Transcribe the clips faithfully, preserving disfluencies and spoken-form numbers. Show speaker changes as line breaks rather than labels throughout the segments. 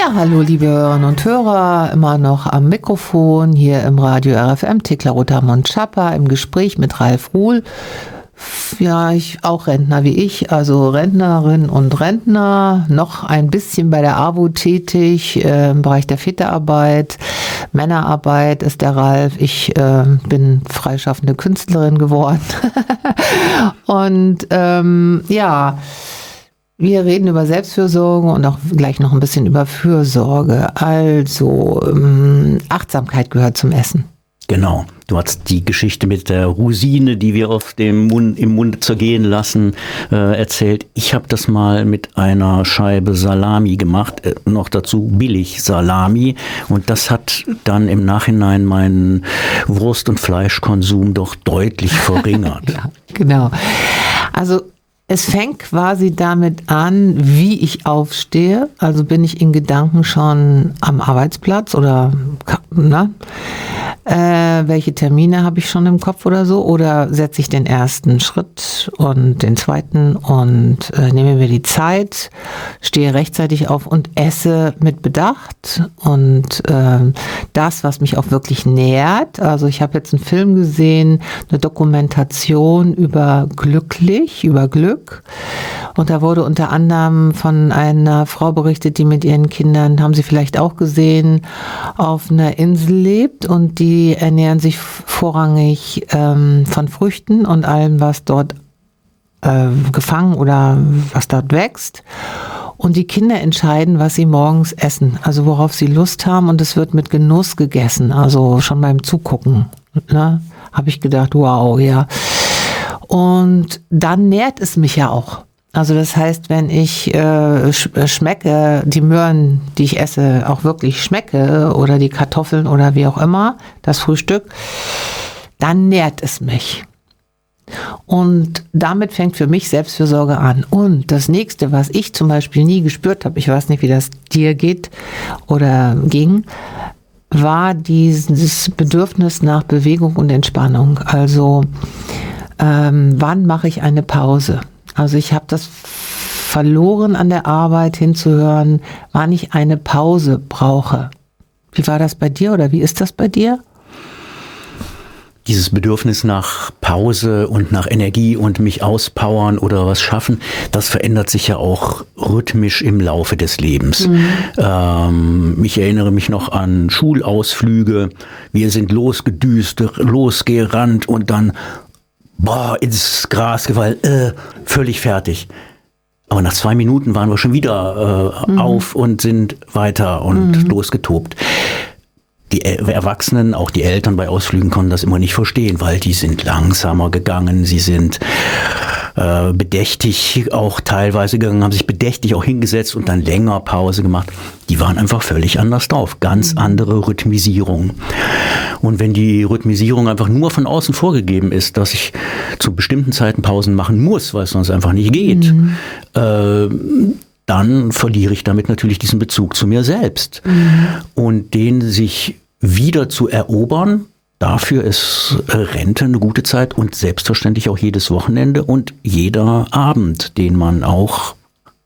Ja, hallo liebe Hörerinnen und Hörer, immer noch am Mikrofon hier im Radio R F M, Thekla Rotermund Schapper im Gespräch mit Ralf Ruhl. Ja, ich auch Rentner wie ich, also Rentnerin und Rentner, noch ein bisschen bei der A W O tätig, äh, im Bereich der Väterarbeit, Männerarbeit ist der Ralf. Ich äh, bin freischaffende Künstlerin geworden. Und ähm, ja, wir reden über Selbstfürsorge und auch gleich noch ein bisschen über Fürsorge. Also ähm, Achtsamkeit gehört zum Essen.
Genau. Du hast die Geschichte mit der Rosine, die wir auf dem Mund, im Mund zergehen lassen, äh, erzählt. Ich habe das mal mit einer Scheibe Salami gemacht, äh, noch dazu billig Salami. Und das hat dann im Nachhinein meinen Wurst- und Fleischkonsum doch deutlich verringert.
Ja, genau. Also es fängt quasi damit an, wie ich aufstehe. Also bin ich in Gedanken schon am Arbeitsplatz oder na, äh, welche Termine habe ich schon im Kopf oder so? Oder setze ich den ersten Schritt und den zweiten und äh, nehme mir die Zeit, stehe rechtzeitig auf und esse mit Bedacht und äh, das, was mich auch wirklich nährt. Also ich habe jetzt einen Film gesehen, eine Dokumentation über glücklich, über Glück. Und da wurde unter anderem von einer Frau berichtet, die mit ihren Kindern, haben Sie vielleicht auch gesehen, auf einer Insel lebt und die ernähren sich vorrangig ähm, von Früchten und allem, was dort äh, gefangen oder was dort wächst. Und die Kinder entscheiden, was sie morgens essen, also worauf sie Lust haben, und es wird mit Genuss gegessen, also schon beim Zugucken, ne, habe ich gedacht, wow, ja. Und dann nährt es mich ja auch. Also das heißt, wenn ich äh, schmecke, die Möhren, die ich esse, auch wirklich schmecke oder die Kartoffeln oder wie auch immer, das Frühstück, dann nährt es mich. Und damit fängt für mich Selbstfürsorge an. Und das nächste, was ich zum Beispiel nie gespürt habe, ich weiß nicht, wie das dir geht oder ging, war dieses Bedürfnis nach Bewegung und Entspannung. Also ähm, wann mache ich eine Pause? Also ich habe das verloren, an der Arbeit hinzuhören, wann ich eine Pause brauche. Wie war das bei dir oder wie ist das bei dir?
Dieses Bedürfnis nach Pause und nach Energie und mich auspowern oder was schaffen, das verändert sich ja auch rhythmisch im Laufe des Lebens. Mhm. Ähm, ich erinnere mich noch an Schulausflüge. Wir sind losgedüst, losgerannt und dann boah, ins Gras gefallen, äh, völlig fertig. Aber nach zwei Minuten waren wir schon wieder äh, mhm. auf und sind weiter und mhm. losgetobt. Die Erwachsenen, auch die Eltern bei Ausflügen, konnten das immer nicht verstehen, weil die sind langsamer gegangen, sie sind äh, bedächtig auch teilweise gegangen, haben sich bedächtig auch hingesetzt und dann länger Pause gemacht. Die waren einfach völlig anders drauf, ganz mhm. andere Rhythmisierung. Und wenn die Rhythmisierung einfach nur von außen vorgegeben ist, dass ich zu bestimmten Zeiten Pausen machen muss, weil es sonst einfach nicht geht, mhm. äh, dann verliere ich damit natürlich diesen Bezug zu mir selbst. Mhm. Und den sich wieder zu erobern, dafür ist Rente eine gute Zeit und selbstverständlich auch jedes Wochenende und jeder Abend, den man auch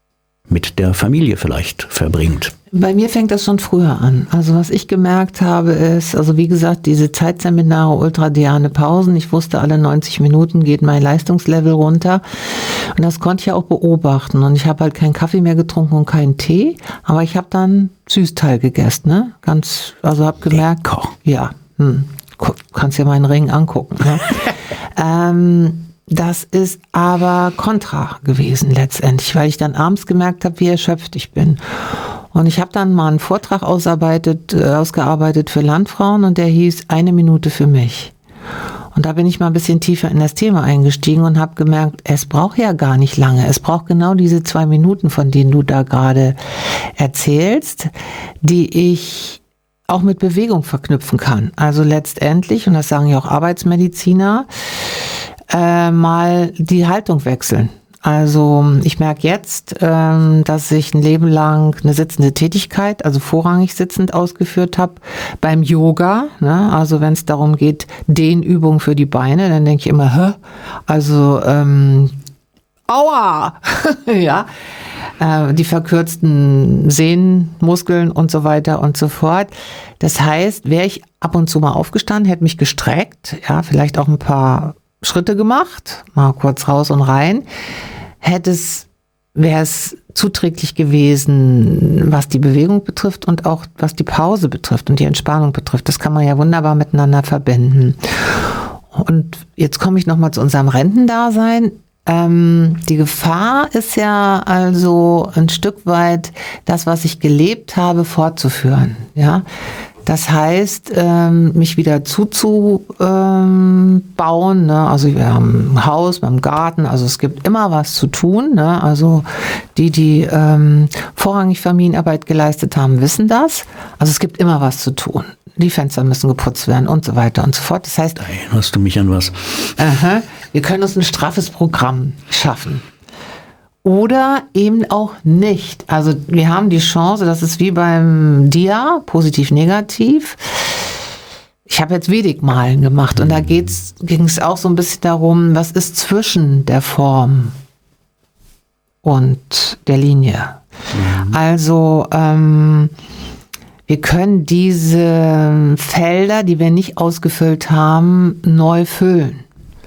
mit der Familie vielleicht verbringt.
Bei mir fängt das schon früher an. Also was ich gemerkt habe ist, also wie gesagt, diese Zeitseminare, ultradiane Pausen, ich wusste, alle neunzig Minuten geht mein Leistungslevel runter und das konnte ich ja auch beobachten und ich habe halt keinen Kaffee mehr getrunken und keinen Tee, aber ich habe dann Süßteil gegessen, ne? Ganz, also habe gemerkt,
Lecker.
ja, hm, kannst ja meinen Ring angucken, ne? ähm, Das ist aber kontra gewesen letztendlich, weil ich dann abends gemerkt habe, wie erschöpft ich bin. Und ich habe dann mal einen Vortrag ausarbeitet, äh, ausgearbeitet für Landfrauen und der hieß Eine Minute für mich. Und da bin ich mal ein bisschen tiefer in das Thema eingestiegen und habe gemerkt, es braucht ja gar nicht lange. Es braucht genau diese zwei Minuten, von denen du da gerade erzählst, die ich auch mit Bewegung verknüpfen kann. Also letztendlich, und das sagen ja auch Arbeitsmediziner, äh, mal die Haltung wechseln. Also ich merke jetzt, ähm, dass ich ein Leben lang eine sitzende Tätigkeit, also vorrangig sitzend ausgeführt habe. Beim Yoga, ne? Also wenn es darum geht, Dehnübungen für die Beine, dann denke ich immer, hä? Also ähm, aua, ja, äh, die verkürzten Sehnenmuskeln und so weiter und so fort. Das heißt, wäre ich ab und zu mal aufgestanden, hätte mich gestreckt, ja, vielleicht auch ein paar Schritte gemacht, mal kurz raus und rein, hätte es, wäre es zuträglich gewesen, was die Bewegung betrifft und auch was die Pause betrifft und die Entspannung betrifft. Das kann man ja wunderbar miteinander verbinden. Und jetzt komme ich nochmal zu unserem Rentendasein. Ähm, die Gefahr ist ja also ein Stück weit das, was ich gelebt habe, fortzuführen. Ja, das heißt, ähm, mich wieder zuzubauen. Ähm, ne? Also wir haben ein Haus, wir haben einen Garten, also es gibt immer was zu tun. Ne? Also die, die ähm, vorrangig Familienarbeit geleistet haben, wissen das. Also es gibt immer was zu tun. Die Fenster müssen geputzt werden und so weiter und so fort. Das heißt,
da erinnerst du mich an was?
Aha, wir können uns ein straffes Programm schaffen. Oder eben auch nicht. Also wir haben die Chance, das ist wie beim Dia, positiv-negativ. Ich habe jetzt Vedikmalen gemacht und da ging es auch so ein bisschen darum, was ist zwischen der Form und der Linie. Mhm. Also ähm, wir können diese Felder, die wir nicht ausgefüllt haben, neu füllen.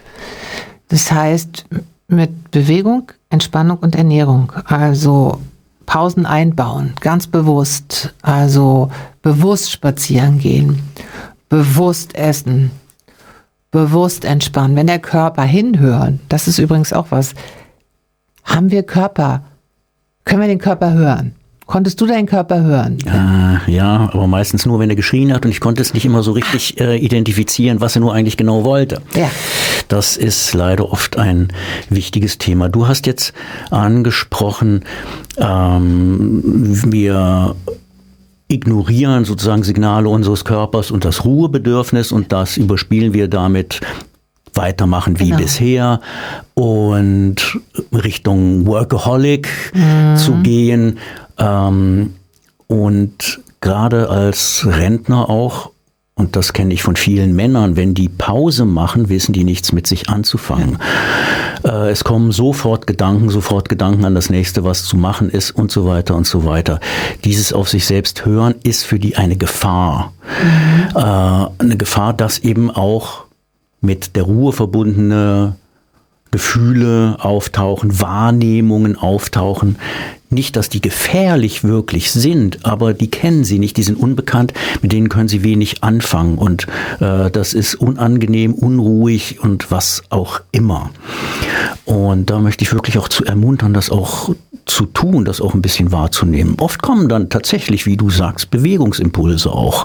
Das heißt, mit Bewegung, Entspannung und Ernährung. Also Pausen einbauen, ganz bewusst. Also bewusst spazieren gehen, bewusst essen, bewusst entspannen. Wenn der Körper hinhört, das ist übrigens auch was, haben wir Körper, können wir den Körper hören? Konntest du deinen Körper hören?
Äh, ja, aber meistens nur, wenn er geschrien hat und ich konnte es nicht immer so richtig äh, identifizieren, was er nur eigentlich genau wollte.
Ja.
Das ist leider oft ein wichtiges Thema. Du hast jetzt angesprochen, ähm, wir ignorieren sozusagen Signale unseres Körpers und das Ruhebedürfnis und das überspielen wir damit, weitermachen wie genau. bisher und Richtung Workaholic mhm. zu gehen. Ähm, und gerade als Rentner auch, und das kenne ich von vielen Männern, wenn die Pause machen, wissen die nichts mit sich anzufangen. Ja. Äh, es kommen sofort Gedanken, sofort Gedanken an das nächste, was zu machen ist und so weiter und so weiter. Dieses auf sich selbst hören ist für die eine Gefahr. Mhm. Äh, eine Gefahr, dass eben auch mit der Ruhe verbundene Gefühle auftauchen, Wahrnehmungen auftauchen. Nicht, dass die gefährlich wirklich sind, aber die kennen sie nicht, die sind unbekannt, mit denen können sie wenig anfangen und äh, das ist unangenehm, unruhig und was auch immer. Und da möchte ich wirklich auch zu ermuntern, das auch zu tun, das auch ein bisschen wahrzunehmen. Oft kommen dann tatsächlich, wie du sagst, Bewegungsimpulse auch.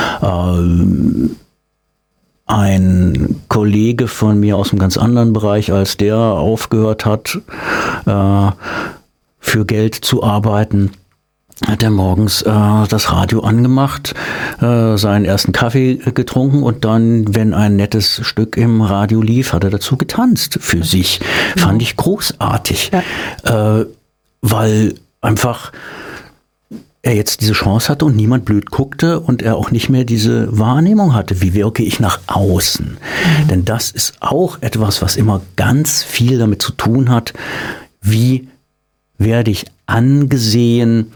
Ähm, Ein Kollege von mir aus einem ganz anderen Bereich, als der aufgehört hat, äh, für Geld zu arbeiten, hat er morgens äh, das Radio angemacht, äh, seinen ersten Kaffee getrunken und dann, wenn ein nettes Stück im Radio lief, hat er dazu getanzt für sich. Ja. Fand ich großartig, ja. äh, weil einfach er jetzt diese Chance hatte und niemand blöd guckte und er auch nicht mehr diese Wahrnehmung hatte, wie wirke ich nach außen. Mhm. Denn das ist auch etwas, was immer ganz viel damit zu tun hat, wie werde ich angesehen,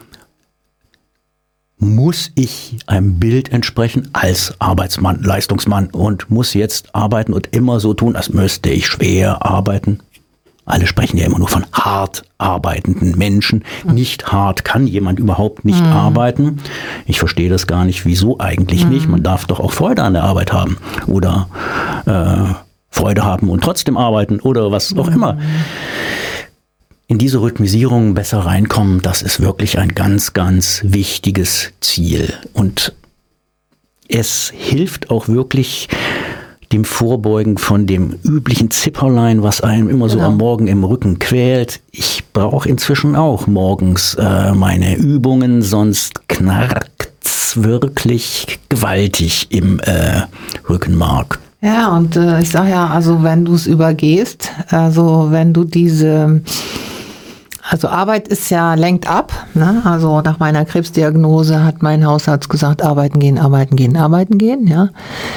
muss ich einem Bild entsprechen als Arbeitsmann, Leistungsmann und muss jetzt arbeiten und immer so tun, als müsste ich schwer arbeiten. Alle sprechen ja immer nur von hart arbeitenden Menschen. Mhm. Nicht hart kann jemand überhaupt nicht mhm. arbeiten. Ich verstehe das gar nicht, wieso eigentlich mhm. nicht. Man darf doch auch Freude an der Arbeit haben oder äh, Freude haben und trotzdem arbeiten oder was auch mhm. immer. In diese Rhythmisierung besser reinkommen, das ist wirklich ein ganz, ganz wichtiges Ziel. Und es hilft auch wirklich dem Vorbeugen von dem üblichen Zipperlein, was einem immer genau. so am Morgen im Rücken quält. Ich brauche inzwischen auch morgens äh, meine Übungen, sonst knarrt's wirklich gewaltig im äh, Rückenmark.
Ja, und äh, ich sage ja, also wenn du es übergehst, also wenn du diese, also Arbeit ist ja, lenkt ab, ne? Also nach meiner Krebsdiagnose hat mein Hausarzt gesagt, arbeiten gehen, arbeiten gehen, arbeiten gehen, ja.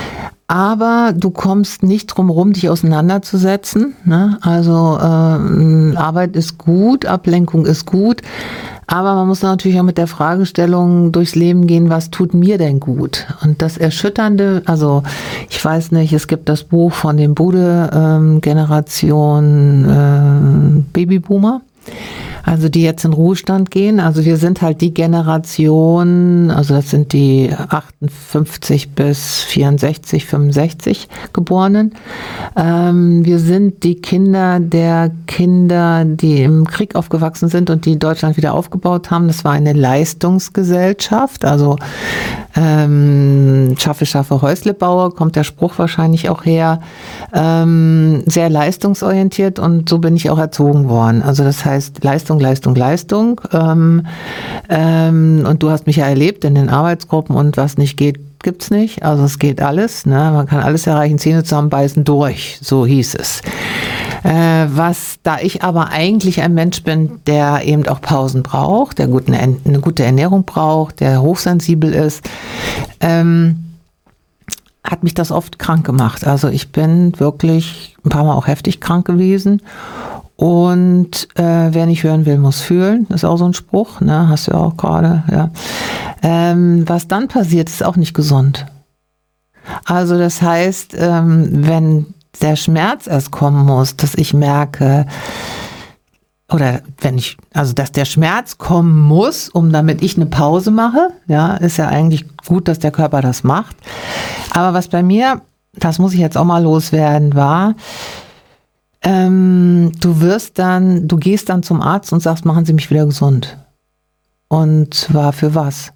Aber du kommst nicht drum rum, dich auseinanderzusetzen. Ne? Also äh, Arbeit ist gut, Ablenkung ist gut. Aber man muss natürlich auch mit der Fragestellung durchs Leben gehen, was tut mir denn gut? Und das Erschütternde, also ich weiß nicht, es gibt das Buch von dem Bude-Generation ähm, äh, Babyboomer. Also die jetzt in Ruhestand gehen. Also wir sind halt die Generation, also das sind die achtundfünfzig bis vierundsechzig, fünfundsechzig Geborenen. Ähm, wir sind die Kinder der Kinder, die im Krieg aufgewachsen sind und die Deutschland wieder aufgebaut haben. Das war eine Leistungsgesellschaft. Also ähm, schaffe, schaffe, Häusle baue, kommt der Spruch wahrscheinlich auch her. Ähm, sehr leistungsorientiert und so bin ich auch erzogen worden. Also das heißt Leistung, Leistung, Leistung. Ähm, ähm, und du hast mich ja erlebt in den Arbeitsgruppen und was nicht geht, gibt's nicht. Also es geht alles. Ne? Man kann alles erreichen, Zähne zusammenbeißen, durch. So hieß es. Äh, was, da ich aber eigentlich ein Mensch bin, der eben auch Pausen braucht, der guten, eine gute Ernährung braucht, der hochsensibel ist, ähm, hat mich das oft krank gemacht. Also ich bin wirklich ein paar Mal auch heftig krank gewesen. Und äh, wer nicht hören will, muss fühlen. Das ist auch so ein Spruch, ne? Hast du ja auch gerade. Ja. Ähm, was dann passiert, ist auch nicht gesund. Also das heißt, ähm, wenn der Schmerz erst kommen muss, dass ich merke, oder wenn ich, also dass der Schmerz kommen muss, um damit ich eine Pause mache, ja, ist ja eigentlich gut, dass der Körper das macht. Aber was bei mir, das muss ich jetzt auch mal loswerden, war, ähm, du wirst dann, du gehst dann zum Arzt und sagst, machen Sie mich wieder gesund. Und zwar für was?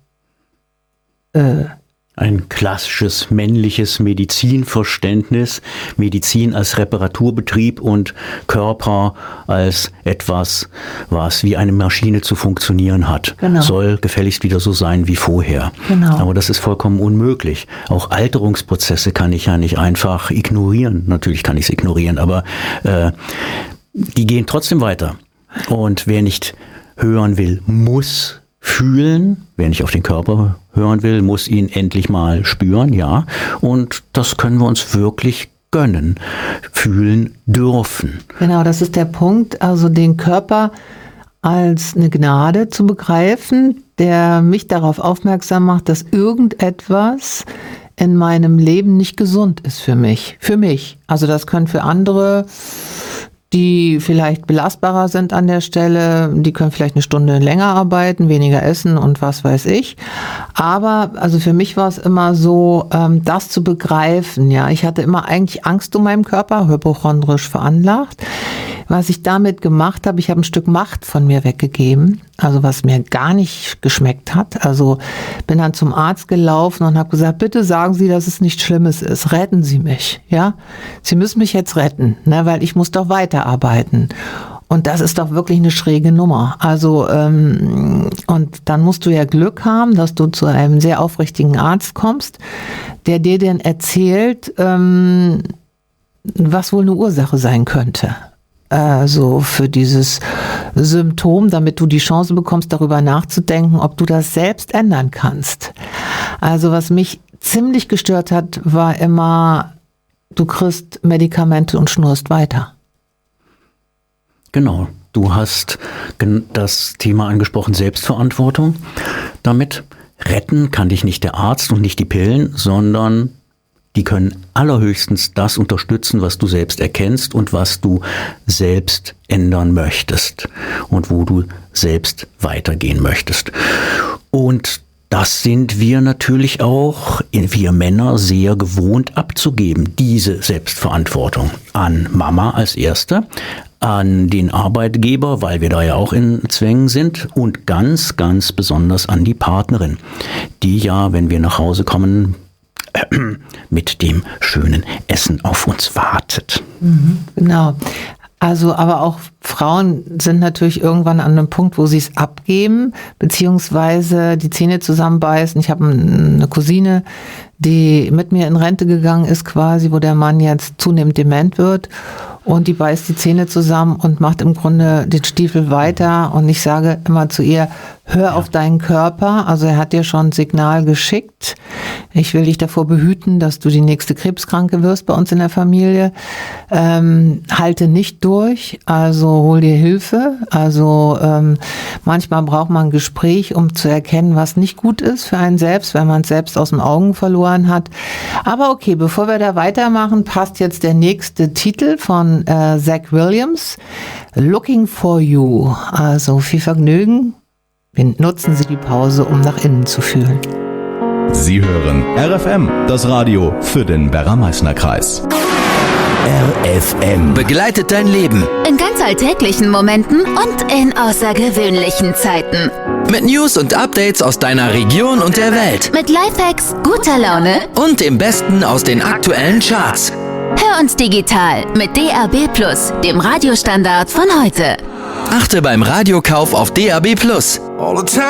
Äh,
Ein klassisches männliches Medizinverständnis, Medizin als Reparaturbetrieb und Körper als etwas, was wie eine Maschine zu funktionieren hat.
Genau.
Soll gefälligst wieder so sein wie vorher.
Genau.
Aber das ist vollkommen unmöglich. Auch Alterungsprozesse kann ich ja nicht einfach ignorieren. Natürlich kann ich es ignorieren, aber äh, die gehen trotzdem weiter. Und wer nicht hören will, muss fühlen. Wer nicht auf den Körper hören will, muss ihn endlich mal spüren, ja. Und das können wir uns wirklich gönnen, fühlen dürfen.
Genau, das ist der Punkt. Also den Körper als eine Gnade zu begreifen, der mich darauf aufmerksam macht, dass irgendetwas in meinem Leben nicht gesund ist für mich. Für mich. Also das können für andere, die vielleicht belastbarer sind an der Stelle, die können vielleicht eine Stunde länger arbeiten, weniger essen und was weiß ich. Aber also für mich war es immer so, das zu begreifen. Ja, ich hatte immer eigentlich Angst um meinen Körper, hypochondrisch veranlagt. Was ich damit gemacht habe, ich habe ein Stück Macht von mir weggegeben, also was mir gar nicht geschmeckt hat. Also bin dann zum Arzt gelaufen und habe gesagt, bitte sagen Sie, dass es nichts Schlimmes ist. Retten Sie mich, ja? Sie müssen mich jetzt retten, ne, weil ich muss doch weiterarbeiten. Und das ist doch wirklich eine schräge Nummer. Also ähm, und dann musst du ja Glück haben, dass du zu einem sehr aufrichtigen Arzt kommst, der dir dann erzählt, ähm, was wohl eine Ursache sein könnte. Also für dieses Symptom, damit du die Chance bekommst, darüber nachzudenken, ob du das selbst ändern kannst. Also was mich ziemlich gestört hat, war immer, du kriegst Medikamente und schnurst weiter.
Genau, du hast das Thema angesprochen, Selbstverantwortung. Damit retten kann dich nicht der Arzt und nicht die Pillen, sondern die können allerhöchstens das unterstützen, was du selbst erkennst und was du selbst ändern möchtest und wo du selbst weitergehen möchtest. Und das sind wir natürlich auch, wir Männer, sehr gewohnt abzugeben, diese Selbstverantwortung an Mama als Erste, an den Arbeitgeber, weil wir da ja auch in Zwängen sind und ganz, ganz besonders an die Partnerin, die ja, wenn wir nach Hause kommen, mit dem schönen Essen auf uns wartet.
Mhm, genau. Also, aber auch Frauen sind natürlich irgendwann an einem Punkt, wo sie es abgeben, beziehungsweise die Zähne zusammenbeißen. Ich habe eine Cousine, die mit mir in Rente gegangen ist quasi, wo der Mann jetzt zunehmend dement wird und die beißt die Zähne zusammen und macht im Grunde den Stiefel weiter und ich sage immer zu ihr, Hör auf deinen Körper, also er hat dir schon ein Signal geschickt. Ich will dich davor behüten, dass du die nächste Krebskranke wirst bei uns in der Familie. Ähm, halte nicht durch, also hol dir Hilfe. Also ähm, manchmal braucht man ein Gespräch, um zu erkennen, was nicht gut ist für einen selbst, wenn man es selbst aus den Augen verloren hat. Aber okay, bevor wir da weitermachen, passt jetzt der nächste Titel von äh, Zach Williams, Looking for You. Also viel Vergnügen. Nutzen Sie die Pause, um nach innen zu fühlen.
Sie hören R F M, das Radio für den Berger-Meißner-Kreis.
R F M begleitet dein Leben
in ganz alltäglichen Momenten und in außergewöhnlichen Zeiten.
mit News und Updates aus deiner Region und der Welt.
Mit Lifehacks, guter Laune
Und dem Besten aus den aktuellen Charts.
Hör uns digital mit D A B plus, dem Radiostandard von heute.
Achte beim Radiokauf auf D A B plus.